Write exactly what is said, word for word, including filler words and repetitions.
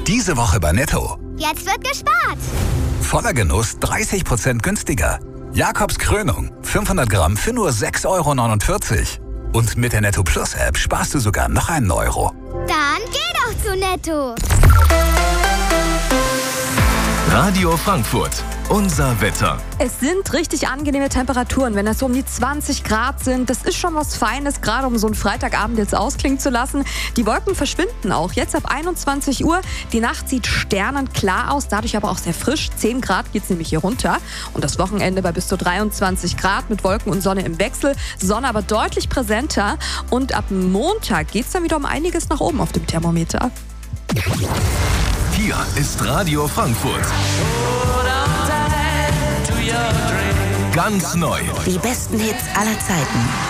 Diese Woche bei Netto. Jetzt wird gespart. Voller Genuss dreißig Prozent günstiger. Jakobs Krönung, fünfhundert Gramm für nur sechs Euro neunundvierzig. Und mit der Netto Plus App sparst du sogar noch einen Euro. Dann geh doch zu Netto. Radio Frankfurt, unser Wetter. Es sind richtig angenehme Temperaturen, wenn das so um die zwanzig Grad sind. Das ist schon was Feines, gerade um so einen Freitagabend jetzt ausklingen zu lassen. Die Wolken verschwinden auch. Jetzt ab einundzwanzig Uhr. Die Nacht sieht sternenklar aus, dadurch aber auch sehr frisch. zehn Grad geht es nämlich hier runter. Und das Wochenende bei bis zu dreiundzwanzig Grad mit Wolken und Sonne im Wechsel. Sonne aber deutlich präsenter. Und ab Montag geht es dann wieder um einiges nach oben auf dem Thermometer. Hier ist Radio Frankfurt. Ganz neu. Die besten Hits aller Zeiten.